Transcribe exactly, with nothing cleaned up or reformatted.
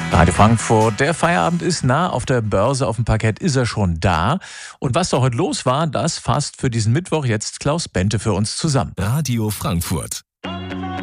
Radio Frankfurt, der Feierabend ist nah, auf der Börse, auf dem Parkett ist er schon da. Und was da heute los war, das fasst für diesen Mittwoch jetzt Klaus Bente für uns zusammen. Radio Frankfurt.